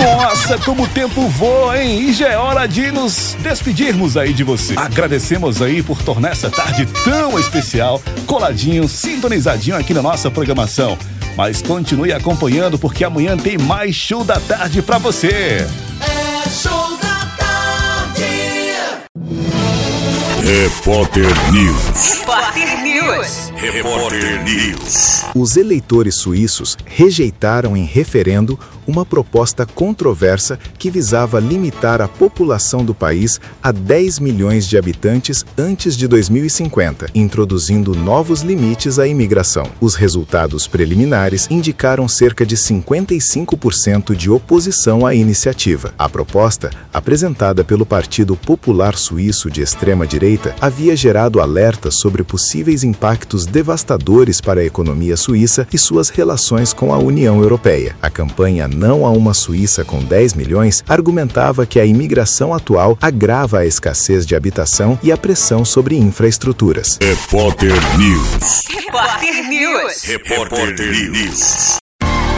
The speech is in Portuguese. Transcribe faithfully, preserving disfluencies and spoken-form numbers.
Nossa, como o tempo voa, hein? E já é hora de nos despedirmos aí de você. Agradecemos aí por tornar essa tarde tão especial, coladinho, sintonizadinho aqui na nossa programação. Mas continue acompanhando porque amanhã tem mais Show da Tarde pra você. É Show da Tarde. Repórter News. Repórter News. Repórter News. Os eleitores suíços rejeitaram em referendo uma proposta controversa que visava limitar a população do país a dez milhões de habitantes antes de dois mil e cinquenta, introduzindo novos limites à imigração. Os resultados preliminares indicaram cerca de cinquenta e cinco por cento de oposição à iniciativa. A proposta, apresentada pelo Partido Popular Suíço de extrema-direita, havia gerado alertas sobre possíveis impactos devastadores para a economia suíça e suas relações com a União Europeia. A campanha Não a uma Suíça com dez milhões argumentava que a imigração atual agrava a escassez de habitação e a pressão sobre infraestruturas. Repórter News. Repórter News. Repórter News.